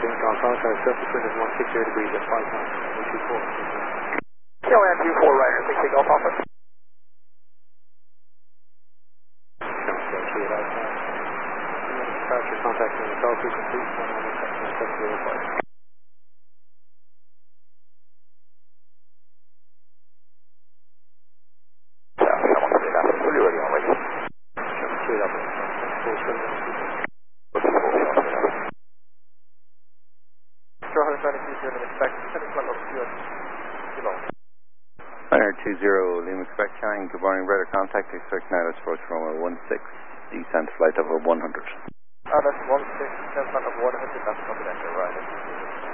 James John Sunshine, surface wind is 160 degrees at 5 knots, 124. KLM 24 Ryder, 6 Golf Alpha. Departure contact in the call frequency, 11705. Ryder 20 Lima Quebec Chang, good morning, radar contact, expect now to approach from 16, descent flight over 100. That's 16, descent of 100, that's confidential, Ryder.